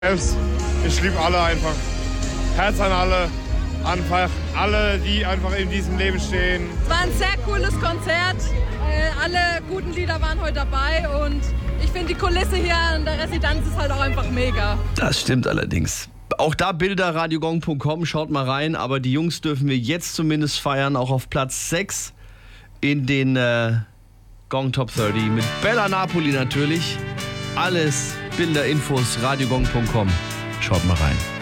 Ich liebe alle einfach. Herz an alle. Einfach alle, die einfach in diesem Leben stehen. Es war ein sehr cooles Konzert. Alle guten Lieder waren heute dabei und ich finde die Kulisse hier an der Residenz ist halt auch einfach mega. Das stimmt allerdings. Auch da Bilder, radiogong.com, schaut mal rein. Aber die Jungs dürfen wir jetzt zumindest feiern, auch auf Platz 6 in den Gong Top 30 mit Bella Napoli natürlich. Alles, Bilder, Infos, radiogong.com. Schaut mal rein.